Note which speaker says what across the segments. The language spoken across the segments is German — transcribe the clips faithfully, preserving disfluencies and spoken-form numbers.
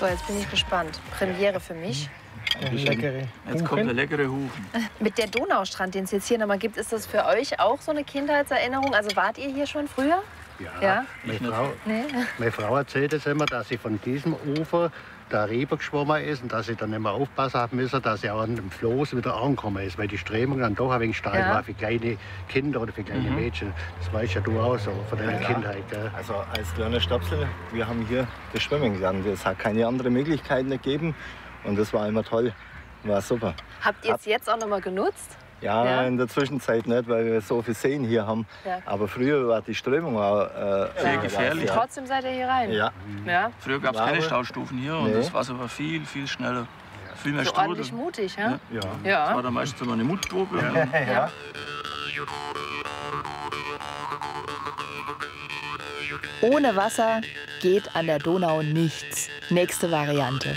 Speaker 1: So, jetzt bin ich gespannt. Premiere für mich.
Speaker 2: Leckere
Speaker 3: Jetzt kommt der leckere Hufen.
Speaker 1: Mit der Donaustrand, den es jetzt hier nochmal gibt, ist das für euch auch so eine Kindheitserinnerung? Also wart ihr hier schon früher?
Speaker 4: Ja,
Speaker 1: Ja?
Speaker 4: Meine, Frau,
Speaker 1: Nee.
Speaker 4: meine Frau erzählt es immer, dass sie von diesem Ufer da rüber geschwommen ist und dass sie dann immer aufpassen haben müssen, dass sie auch an dem Floß wieder angekommen ist, weil die Strömung dann doch ein wenig stark
Speaker 1: Ja.
Speaker 4: war für kleine Kinder oder für kleine
Speaker 3: Mhm.
Speaker 4: Mädchen. Das weißt ja du auch so von deiner
Speaker 5: Ja.
Speaker 4: Kindheit. Gell?
Speaker 5: Also als kleiner Stöpsel, wir haben hier das Schwimmen gelernt. Es hat keine andere Möglichkeit gegeben und das war immer toll, war super.
Speaker 1: Habt ihr es jetzt auch nochmal genutzt?
Speaker 5: Ja,
Speaker 1: Ja.
Speaker 5: in der Zwischenzeit nicht, weil wir so viel Seen hier haben.
Speaker 1: Ja.
Speaker 5: Aber früher war die Strömung auch äh,
Speaker 3: Sehr gefährlich.
Speaker 5: Ja.
Speaker 1: Trotzdem seid ihr hier rein?
Speaker 5: Ja.
Speaker 1: Ja?
Speaker 3: Früher gab es
Speaker 5: Ja,
Speaker 3: keine
Speaker 5: aber-
Speaker 3: Staustufen hier und
Speaker 5: Nee.
Speaker 3: das Wasser war viel, viel schneller. Viel mehr
Speaker 1: So
Speaker 3: Strudel.
Speaker 1: ordentlich mutig, ja?
Speaker 5: Ja.
Speaker 3: Das
Speaker 1: Ja.
Speaker 3: war dann meistens immer eine Mutprobe. und dann-
Speaker 1: ja.
Speaker 6: Ohne Wasser geht an der Donau nichts. Nächste Variante.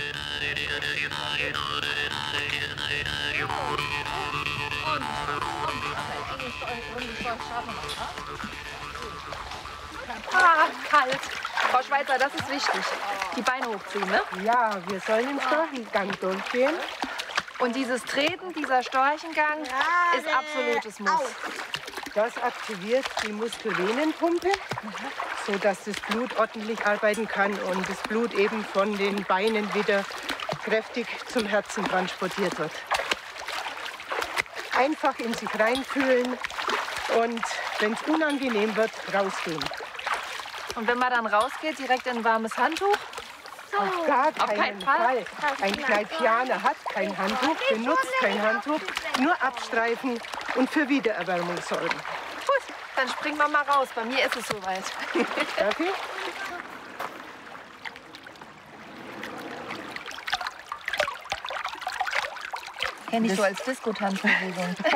Speaker 1: Ah, kalt. Frau Schweizer, das ist wichtig. Die Beine hochziehen, ne?
Speaker 7: Ja, wir sollen im Storchengang durchgehen.
Speaker 1: Und dieses Treten, dieser Storchengang ist absolutes Muss.
Speaker 7: Das aktiviert die Muskelvenenpumpe, sodass das Blut ordentlich arbeiten kann und das Blut eben von den Beinen wieder kräftig zum Herzen transportiert wird. Einfach in sich reinfühlen und wenn es unangenehm wird, rausgehen.
Speaker 1: Und wenn man dann rausgeht, direkt in ein warmes Handtuch?
Speaker 7: Auf gar keinen,
Speaker 1: keinen Fall.
Speaker 7: Fall. Ein Kneipianer hat kein Handtuch, benutzt kein Handtuch, nur abstreifen und für Wiedererwärmung sorgen.
Speaker 1: Gut, dann springen wir mal raus. Bei mir ist es soweit.
Speaker 7: Darf ich?
Speaker 1: Kenne ich so als Disco-Tanzbewegung.